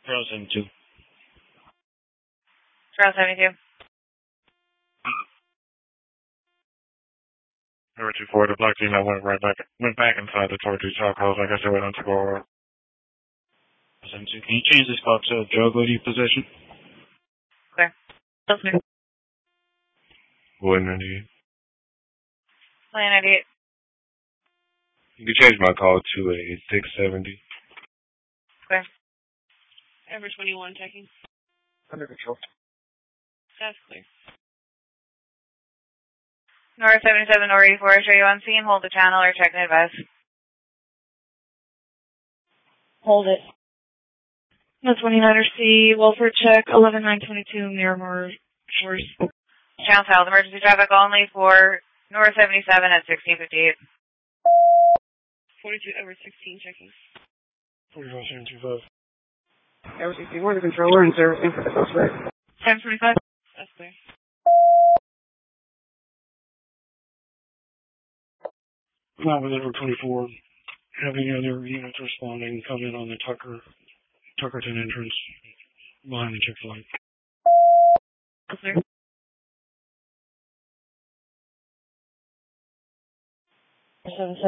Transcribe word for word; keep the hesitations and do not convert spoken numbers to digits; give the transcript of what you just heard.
Trail seventy-two. Trail seventy-two. Number two four, the black team that went right back, went back inside the Tortue Chacos. I guess they went on to go over. seventy-two. Can you change this clock to drug lady position? Clear. Still clear. Wood ninety-eight. Plan ninety-eight. You can change my call to a six seventy. Clear. Ever twenty-one checking. Under control. That's clear. North seventy-seven, North eighty-four, show you on scene, hold the channel or check and advise. Hold it. No twenty-niner C, Wolford check, eleven nine twenty-two, Miramar Shores. Channel files, emergency traffic only for North seventy-seven at sixteen fifty-eight. forty-two over sixteen checking. forty-five seven two five. Ever sixty-four, the controller and servicing for the suspect. ten twenty-five. That's clear. Not with Edward twenty-four. Have any other units responding, come in on the Tucker, Tuckerton entrance behind the Chick-fil-A. Clear. seven